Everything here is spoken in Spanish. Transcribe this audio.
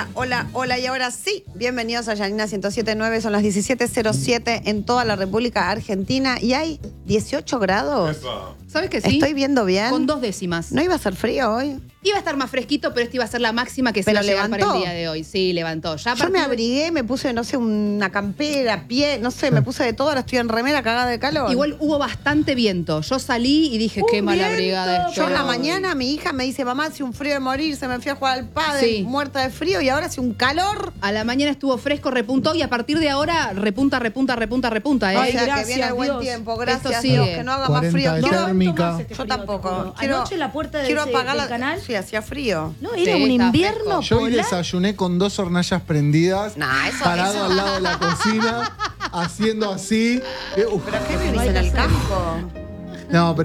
Hola, hola, hola. Y ahora sí, bienvenidos a Yanina 107.9. Son las 17:07 en toda la República Argentina. Y hay 18 grados. ¿Sabes que sí? ¿Estoy viendo bien? Con 2 décimas. ¿No iba a ser frío hoy? Iba a estar más fresquito, pero esta iba a ser la máxima que se iba a llegar para el día de hoy. Sí, levantó. Yo me abrigué, me puse, no sé, una campera, pie, no sé, me puse de todo. Ahora estoy en remera cagada de calor. Igual hubo bastante viento. Yo salí y dije, qué mala brigada. Yo en la mañana mi hija me dice, mamá, hace un frío de morirse, me fui a jugar al pádel, muerta de frío, y ahora hace un calor. A la mañana estuvo fresco, repuntó, y a partir de ahora repunta. O sea, que viene el buen tiempo, gracias Dios, que no haga más frío. Yo tampoco. Anoche la puerta del canal. Sí, hacía frío. No, era un invierno. Yo hoy desayuné con 2 hornallas prendidas, parado al lado de la cocina, haciendo así. ¿Pero qué vivís en el campo? No, pero